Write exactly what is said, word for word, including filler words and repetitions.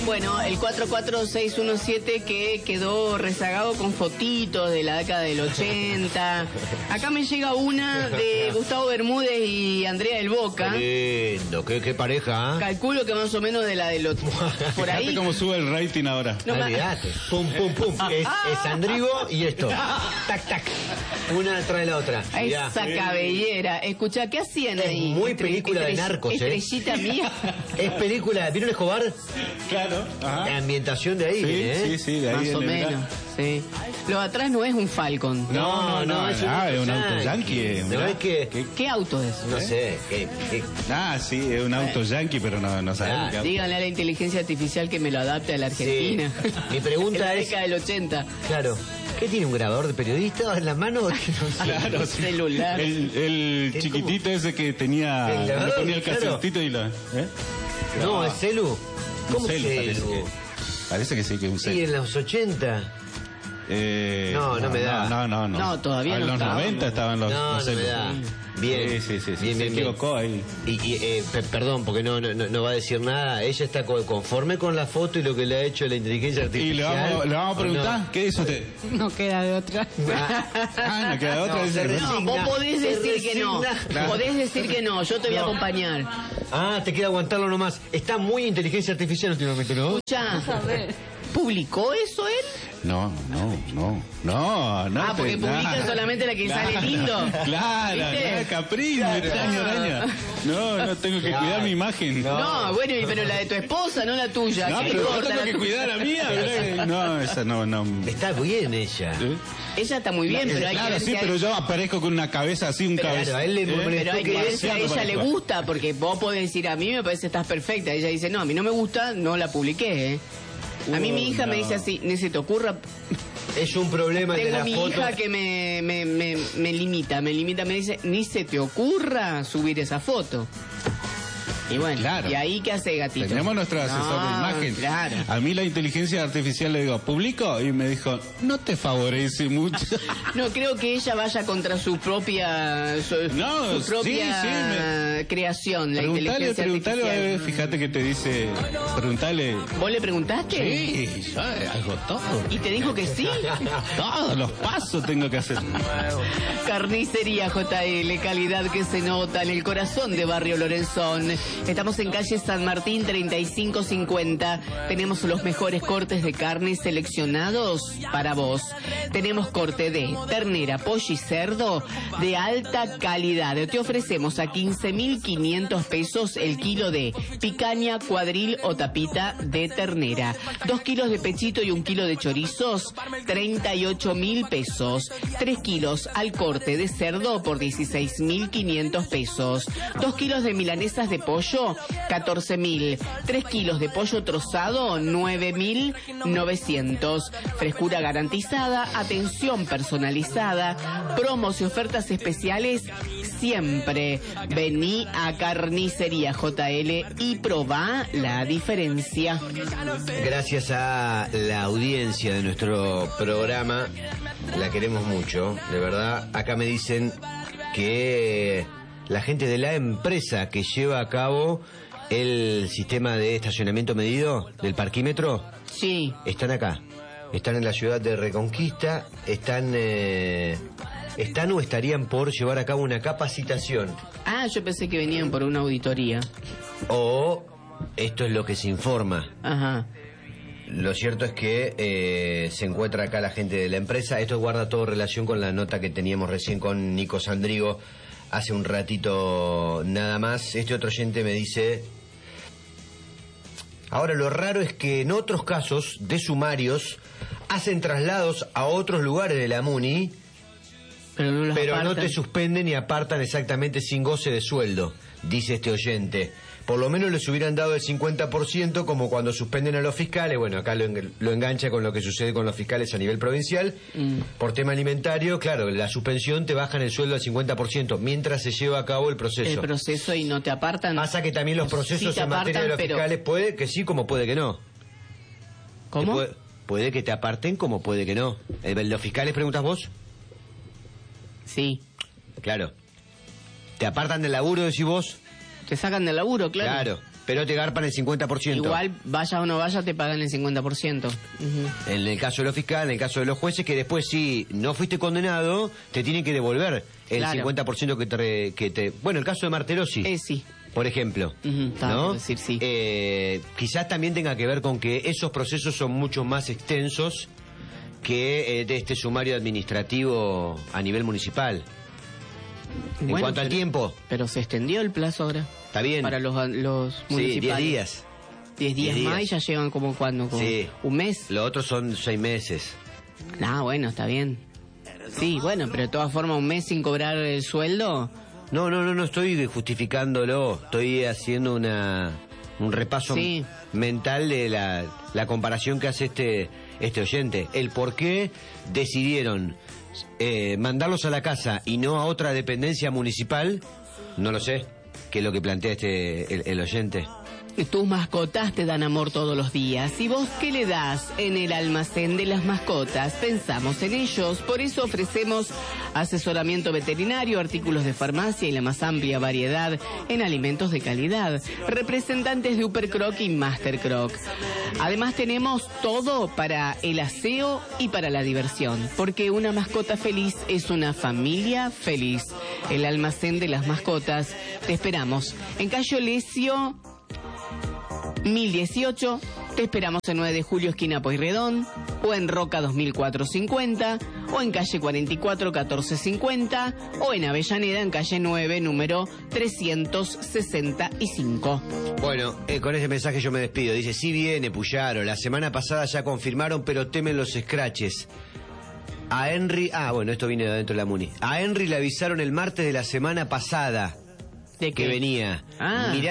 Bueno, el cuatro cuatro seis uno siete que quedó rezagado con fotitos de la década del ochenta. Acá me llega una de Gustavo Bermúdez y Andrea del Boca. Qué lindo, qué, qué pareja, ¿eh? Calculo que más o menos de la del otro. Por ahí. Fíjate cómo sube el rating ahora. No, ma- Olvídate. Pum, pum, pum. Es, es Andrigo y esto. Tac, tac. Una detrás de la otra. Mirá. Esa cabellera. Escuchá, ¿qué hacían Es ahí? muy Estre- película de estre- narcos, ¿eh? Estrellita mía. Es película. ¿Vieron Escobar? Claro. La Ajá. ambientación de ahí, Sí, viene, ¿eh? sí, sí, de ahí Más o viene, mirá. menos, sí. Lo de atrás no es un Falcon. No, no, no, es un ah, es un auto auto yankee. yankee. ¿No mirá. es que...? ¿Qué? ¿Qué auto es? No sé. ¿Qué, qué? Ah, sí, es un auto yankee, pero no, no sabemos Ah, qué auto. Díganle a la inteligencia artificial que me lo adapte a la Argentina. Sí. Mi pregunta en la es- década del ochenta. Claro. ¿Qué tiene, un grabador de periodista en la mano? No sé. Claro, sí. Celular. El, el Es chiquitito ese que tenía, El le grabador, ponía el claro. casetito y la... ¿eh? No, es celu. Un ¿Cómo celu, parece celu? que, parece que sí, que es un Sí, celu. en los ochenta. Eh, No, no me da. No, no, no. No, todavía En no los estaba. noventa estaban los, No, los no me celus. da. Bien. Sí, sí, sí, sí, Bien, se bien, bien. equivocó ahí. Y, y, eh, pe- perdón, porque no, no, no- no va a decir nada. Ella está co- conforme con la foto y lo que le ha hecho la inteligencia Y artificial. le vamos, le vamos a ¿o preguntar, no? ¿qué hizo usted? No queda de otra. Ah, no queda otra. No, dice se que- resigna. No, vos podés Se decir que no. resigna. Podés decir que no, yo te voy a acompañar. Ah, te queda aguantarlo nomás. Está muy inteligencia artificial últimamente, ¿no? Escuchá, ¿publicó eso él? No, no, no, no, no. Ah, porque te- publica nah. solamente la que sale lindo. Claro, ¿Viste? claro, capricho, araña, araña. No, no, tengo que Claro. cuidar mi imagen. No. No, bueno, y- pero la de tu esposa, no la tuya. No, ¿Qué pero yo importa tengo la que tuya? cuidar a mía. ¿verdad? No, esa no, no. Está bien ella. ¿Eh? Ella está muy bien, pero hay que Claro, ver sí, si a- pero yo aparezco con una cabeza así, un Claro, cabeza. a él le ¿Eh? molesta. Pero hay que ver si a ella Demasiado le parezco. gusta, porque vos podés decir, a mí me parece que estás perfecta. Ella dice, no, a mí no me gusta, no la publiqué, ¿eh? A mí mi hija Uh, me no. dice así, ni se te ocurra. Es un problema el de Tengo la mi foto. hija que me, me, me, me limita, me limita, me dice, ni se te ocurra subir esa foto. Y bueno, Claro. ¿y ahí qué hace, gatito? Tenemos nuestro asesor No, de imagen. Claro. A mí la inteligencia artificial le digo, ¿publico? Y me dijo, no te favorece mucho. No creo que ella vaya contra su propia su, No, su propia sí, sí, creación, la Preguntale, inteligencia preguntale, a ver, artificial. fíjate que te dice, preguntale. ¿Vos le preguntaste? Sí, yo hago todo. ¿Y te dijo que sí? Todos los pasos tengo que hacer. Carnicería J L, calidad que se nota en el corazón de Barrio Lorenzón. Estamos en calle San Martín treinta y cinco cincuenta. Tenemos los mejores cortes de carne seleccionados para vos. Tenemos corte de ternera, pollo y cerdo de alta calidad. Te ofrecemos a quince mil quinientos pesos el kilo de picaña, cuadril o tapita de ternera. Dos kilos de pechito y un kilo de chorizos, treinta y ocho mil pesos. Tres kilos al corte de cerdo por dieciséis mil quinientos pesos. Dos kilos de milanesas de pollo, catorce mil. Tres kilos de pollo trozado, nueve mil novecientos. Frescura garantizada, atención personalizada, promos y ofertas especiales siempre. Vení a Carnicería J L y probá la diferencia. Gracias a la audiencia de nuestro programa, la queremos mucho, de verdad. Acá me dicen que la gente de la empresa que lleva a cabo el sistema de estacionamiento medido del parquímetro Sí. están acá. Están en la ciudad de Reconquista, están eh, están o estarían por llevar a cabo una capacitación. Ah, yo pensé que venían por una auditoría. O esto es lo que se informa. Ajá. Lo cierto es que eh, se encuentra acá la gente de la empresa. Esto guarda todo relación con la nota que teníamos recién con Nico Sandrigo hace un ratito nada más. Este otro oyente me dice: ahora lo raro es que en otros casos de sumarios hacen traslados a otros lugares de la MUNI, Pero no, los pero no apartan. te suspenden ni apartan exactamente sin goce de sueldo, dice este oyente. Por lo menos les hubieran dado el cincuenta por ciento, como cuando suspenden a los fiscales. Bueno, acá lo, en- lo engancha con lo que sucede con los fiscales a nivel provincial. Mm. Por tema alimentario, claro, la suspensión te bajan el sueldo al cincuenta por ciento mientras se lleva a cabo el proceso. El proceso y no te apartan. Pasa que también los procesos Sí te en materia de los apartan, pero- fiscales puede que sí, como puede que no. ¿Cómo? Que Puede, puede que te aparten, como puede que no. Eh, ¿Los fiscales preguntas vos? Sí. Claro. ¿Te apartan del laburo, decís vos? Te sacan del laburo, claro. Claro. pero te garpan el cincuenta por ciento. Igual, vaya o no vaya, te pagan el cincuenta por ciento. Uh-huh. En el caso de los fiscales, en el caso de los jueces, que después si no fuiste condenado, te tienen que devolver el Claro. cincuenta por ciento que te, que te... Bueno, el caso de Martelossi, Eh, sí. por ejemplo, Ujú, estaba ¿no? por decir, sí. Eh, quizás también tenga que ver con que esos procesos son mucho más extensos que eh, de este sumario administrativo a nivel municipal. En Bueno, cuanto al pero- tiempo, Pero se extendió el plazo ahora. está bien. Para los, los Sí, municipales. diez días. Diez días diez más y días. ya llegan como cuando, como Sí. un mes. Los otros son seis meses. Ah, bueno, está bien. Sí, bueno, pero de todas formas un mes sin cobrar el sueldo. No, no, no, no estoy justificándolo. Estoy haciendo una un repaso Sí. mental de la, la comparación que hace este este oyente. El por qué decidieron eh, mandarlos a la casa y no a otra dependencia municipal, no lo sé. ¿Qué es lo que plantea este el, el oyente? Tus mascotas te dan amor todos los días. ¿Y vos qué le das en el almacén de las mascotas? Pensamos en ellos. Por eso ofrecemos asesoramiento veterinario, artículos de farmacia y la más amplia variedad en alimentos de calidad. Representantes de Upper Croc y Master Croc. Además tenemos todo para el aseo y para la diversión. Porque una mascota feliz es una familia feliz. El almacén de las mascotas. Te esperamos en Cayo Lesio mil dieciocho, te esperamos en nueve de julio, esquina Pueyrredón, o en Roca dos mil cuatrocientos cincuenta, o en calle cuarenta y cuatro, catorce cincuenta, o en Avellaneda, en calle nueve, número trescientos sesenta y cinco. Bueno, eh, con ese mensaje yo me despido. Dice, sí viene Puyaro, la semana pasada ya confirmaron, pero temen los scratches. A Henry, ah, bueno, esto viene de adentro de la Muni. A Henry le avisaron el martes de la semana pasada ¿De que qué? venía. Ah. Mirá